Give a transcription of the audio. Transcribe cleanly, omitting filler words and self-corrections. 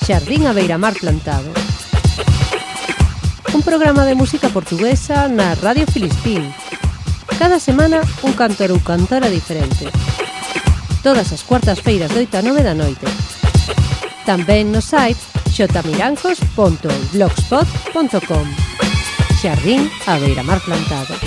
Xardín a Beiramar Plantado. Un programa de música portuguesa na Radio Filispín. Cada semana un cantor ou cantora diferente. Todas as cuartas-feiras de 8 a 9 da noite. Tamén no site xmirancos.blogspot.com. Xardín a Beiramar Plantado.